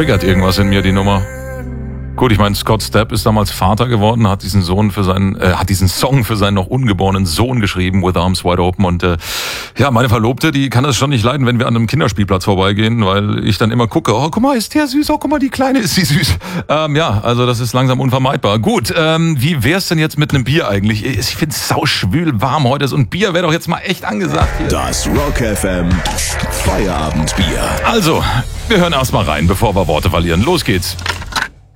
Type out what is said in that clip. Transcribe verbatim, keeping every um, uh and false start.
triggert irgendwas in mir, die Nummer. Gut, ich meine, Scott Stapp ist damals Vater geworden, hat diesen Sohn für seinen, äh, hat diesen Song für seinen noch ungeborenen Sohn geschrieben, With Arms Wide Open. Und äh, ja, meine Verlobte, die kann das schon nicht leiden, wenn wir an einem Kinderspielplatz vorbeigehen, weil ich dann immer gucke, oh, guck mal, ist der süß, oh, guck mal, die Kleine ist sie süß. Ähm, ja, also das ist langsam unvermeidbar. Gut, ähm, wie wär's denn jetzt mit einem Bier eigentlich? Ich finde es sauschwül warm heute, so ein Bier wäre doch jetzt mal echt angesagt hier. Das Rock F M Feierabendbier. Also, wir hören erst mal rein, bevor wir Worte verlieren. Los geht's.